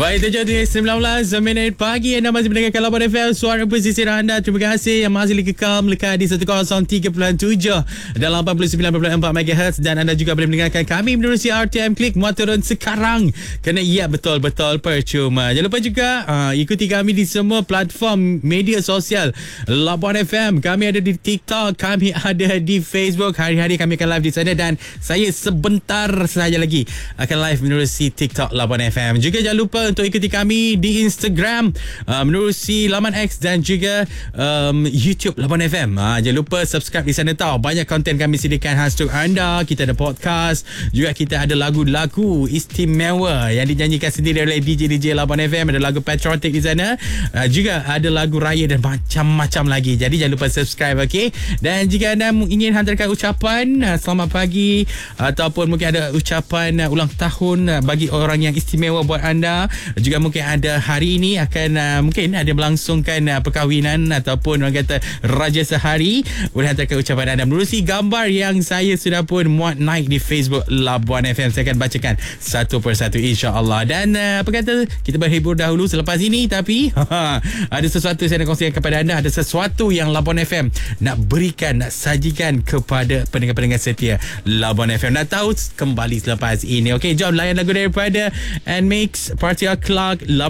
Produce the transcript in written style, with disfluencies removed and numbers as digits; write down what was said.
Baik, 7.19 minit pagi. Anda masih mendengarkan Labuan FM, suara pesisir anda. Terima kasih yang masih kekal melekat di 103.7 dan 89.4 MHz. Dan anda juga boleh mendengarkan kami menerusi RTM Klik muat turun sekarang. Kerana ya, betul-betul percuma. Jangan lupa juga ikuti kami di semua platform media sosial Labuan FM. Kami ada di TikTok, kami ada di Facebook. Hari-hari kami akan live di sana. Dan saya sebentar sahaja lagi akan live menerusi TikTok Labuan FM. Juga jangan lupa untuk ikuti kami di Instagram menerusi laman X dan juga YouTube Labuan FM. Jangan lupa subscribe di sana tau. Banyak konten kami sediakan khas untuk anda. Kita ada podcast, juga kita ada lagu-lagu istimewa yang dinyanyikan sendiri oleh DJ Labuan FM. Ada lagu patriotik di sana, juga ada lagu raya dan macam-macam lagi. Jadi jangan lupa subscribe, okey? Dan jika anda ingin hantarkan ucapan selamat pagi ataupun mungkin ada ucapan ulang tahun bagi orang yang istimewa buat anda, juga mungkin ada hari ini akan mungkin ada melangsungkan perkahwinan ataupun orang kata raja sehari, boleh hantarkan ucapan anda menerusi gambar yang saya sudah pun muat naik di Facebook Labuan FM. Saya akan bacakan satu persatu insya-Allah. Dan apa kata, kita berhibur dahulu selepas ini, tapi ada sesuatu saya nak kongsikan kepada anda. Ada sesuatu yang Labuan FM nak berikan, nak sajikan kepada pendengar-pendengar setia Labuan FM. Nak tahu? Kembali selepas ini. Okey, jom layan lagu daripada Nmix, Party Clark,